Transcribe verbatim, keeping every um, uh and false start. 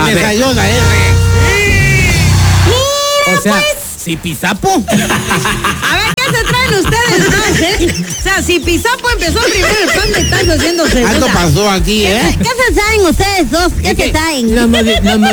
me ver. salió la R. O sea, Si pisapo. A ver, ¿qué se traen ustedes más, eh? O sea, si Pisapo empezó primero, el pan me estás haciendo segunda. Algo pasó aquí, ¿Qué, ¿eh? se- ¿Qué se traen ustedes dos? ¿Qué se traen? la, modi- la